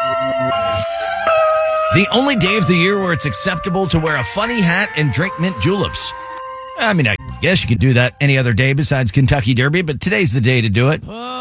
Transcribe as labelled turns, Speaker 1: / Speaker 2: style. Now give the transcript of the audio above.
Speaker 1: The only day of the year where it's acceptable to wear a funny hat and drink mint juleps. I mean, I guess you could do that any other day besides Kentucky Derby, but today's the day to do it.